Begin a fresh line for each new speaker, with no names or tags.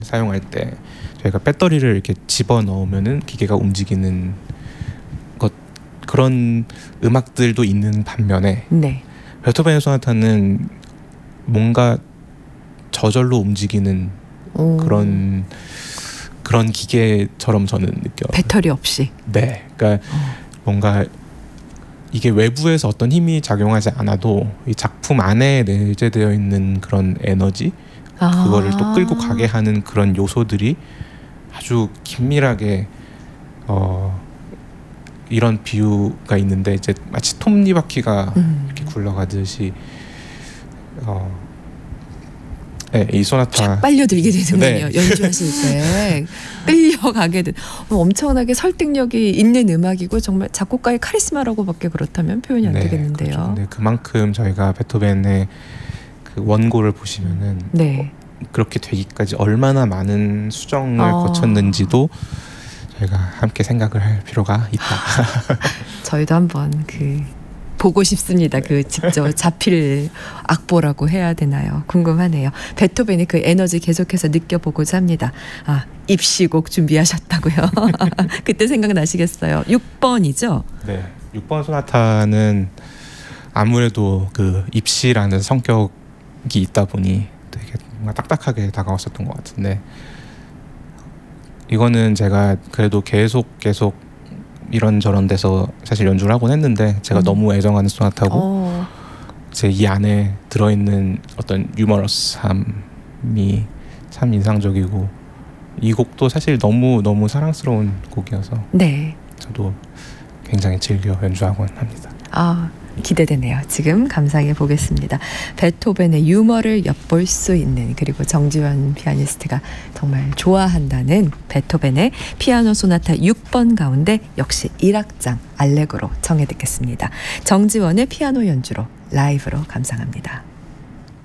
사용할 때 저희가 배터리를 이렇게 집어 넣으면은 기계가 움직이는 것, 그런 음악들도 있는 반면에
네.
베토벤의 소나타는 뭔가 저절로 움직이는 그런 기계처럼 저는 느껴요.
배터리 없이.
네, 그러니까 뭔가 이게 외부에서 어떤 힘이 작용하지 않아도 이 작품 안에 내재되어 있는 그런 에너지, 그거를 또 끌고 가게 하는 그런 요소들이 아주 긴밀하게 이런 비유가 있는데 이제 마치 톱니바퀴가 이렇게 굴러가듯이 네, 이 소나타
쫙 빨려들게 되는군요.
네.
연주하실 때 끌려가게 된 엄청나게 설득력이 있는 음악이고 정말 작곡가의 카리스마라고밖에 그렇다면 표현이 안 되겠는데요.
그렇죠. 근데 그만큼 저희가 베토벤의 그 원고를 보시면은
네.
그렇게 되기까지 얼마나 많은 수정을 거쳤는지도 저희가 함께 생각을 할 필요가 있다.
저희도 한번 보고 싶습니다. 직접 자필 악보라고 해야 되나요? 궁금하네요. 베토벤의 그 에너지 계속해서 느껴보고자 합니다. 입시곡 준비하셨다고요? 그때 생각나시겠어요? 6번이죠?
네, 6번 소나타는 아무래도 그 입시라는 성격이 있다 보니 되게 뭔가 딱딱하게 다가왔었던 것 같은데, 이거는 제가 그래도 계속 이런저런 데서 사실 연주를 하곤 했는데 제가 너무 애정하는 소나타고 제 이 안에 들어있는 어떤 유머러스함이 참 인상적이고, 이 곡도 사실 너무 사랑스러운 곡이어서
네.
저도 굉장히 즐겨 연주하곤 합니다.
기대되네요. 지금 감상해 보겠습니다. 베토벤의 유머를 엿볼 수 있는, 그리고 정지원 피아니스트가 정말 좋아한다는 베토벤의 피아노 소나타 6번 가운데 역시 1악장 알레그로 청해 듣겠습니다. 정지원의 피아노 연주로 라이브로 감상합니다.